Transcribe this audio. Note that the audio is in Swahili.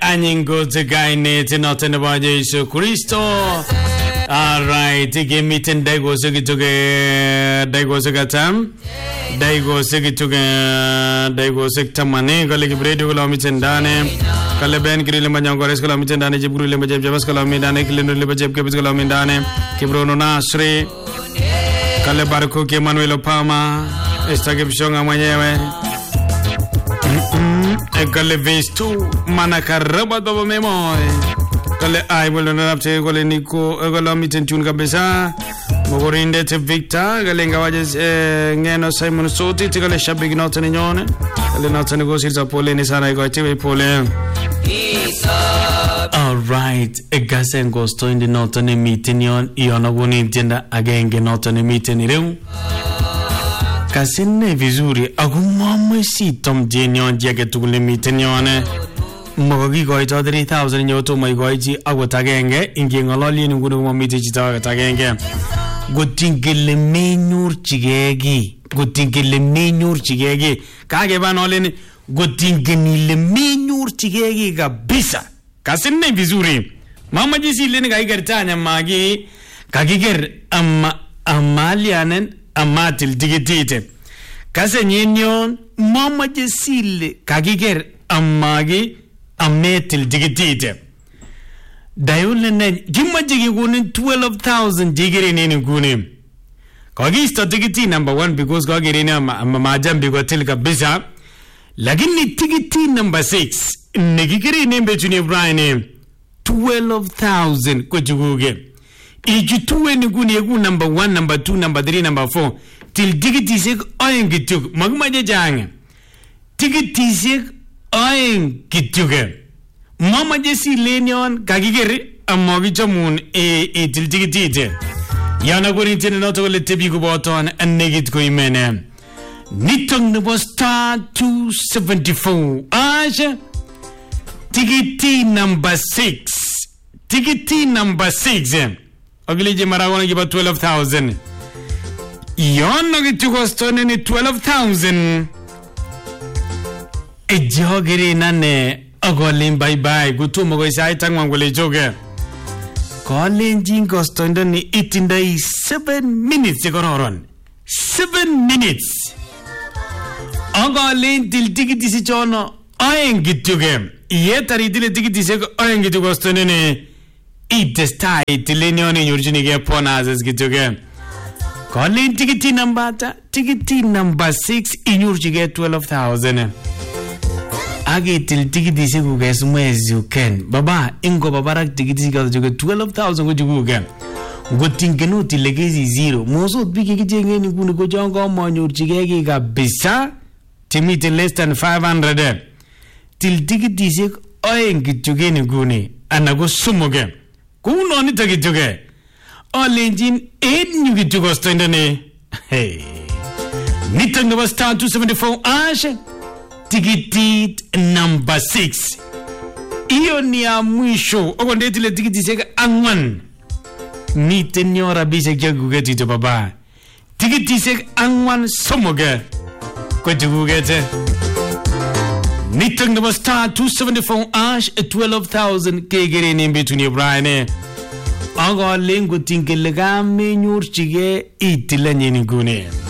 Anyingo the guy net not in the Jesu Christo. Alright, give me 10 days go to Gatam. They go sigi to they go sector money, Galibredo Lomitendane, Calaban Grilimangores Colomitendane, Jibril Javas Colomidane, Kilin Colomidane, Kibrono Nasri, Calabarco, Manuel Opama, Estagib Shonga Mayewe, a Galevis too, Manacaraba double memory. Kale I will not say Golenico, Golomit Tunga Besa. Mogorinde te Victor, Galenga wajes ngeno Simon Soti, Tigale Shabig Notanione, the Notanegos of Pauline Sana go TV Pauline. Alright, a gas and goes to in the Notani meeting yon, Iona woni tenda again Genotani meeting room. Casine Vizuri, Agumama si Tom Genion jacket to the meeting yone. Mogi go to 3,000 yoto my goji, Agotagenge, in Gingololi and Guru meeting Tagage. Gotingile menur chigegi. Gotingile menur chigegi. Kage banoleni. Gotingile menur chigegi kabisa. Kasine vizuri. Mama jisi leni kaigertanya magi. Kagiger amalianen amatil digitite. Kase nyenyon. Mama jisi le kagiger amagi ametil digitite. Dayulene jimma jigi gunin 12,000 jigiri nini gunim. Kagi tikiti number 1 because kagi rina majam bigo tilka bisa. Lagini tikiti number 6 negigiri nembe chuni Brian 12,000 kujuguge. Iji tuwe ni guni egu number 1, number 2, number 3, number 4 til tikiti sik oyen gituk magma jang. Tikiti sik oyen gituge. Mama jesi lenyon kagigeri amogi chamun til tikitite. Yana gori tene noto le tebi ko boton negit ko imene. Nitong no star 274. Aja tikiti number 6. Tikiti number 6. Ogilije maragona giba 12,000. Yana gitu stone ni 12,000. Ejogeri nane Agolin bye gutu mogo isai tangwangole joge. Calling jingo stondoni itindai 7 minutes gororon. 7 minutes. Agolin til tikiti si chono ayen gituge. Iye tari dile tikiti se ayen gitugo stondoni itestai tilenioni yurjini ge ponazes gituge. Calling tikiti number 6 inyurjige 12,000. Agi til tikiti siku guys mwezi you can. Baba ingo babarak tikiti siku 12,000 kujuguga. Gotingenu tilegezi 0. Moso biki kijenge ni kuni kujonga manyur chigegi kabisa. Timiti less than 500. Til tikiti siku oyen kichuge ni kuni. Anago sumuge. Kuno nita kichuge. Olenjin 8 nyu kichugo stendane. Hey. Nitang naba star 274 ashe. Tikiti number 6. Iyo ni ya mwisho. Oko ndetile tikiti seka angwan. Ni tenyora bise kia gugeti to baba. Tikiti seka angwan somoge. Kwa gugete. Nitang number star 274 ash 12,000 kegere ni mbetuni Brian. Ogo lengu tinkelega menyur chige itile nyeni gune.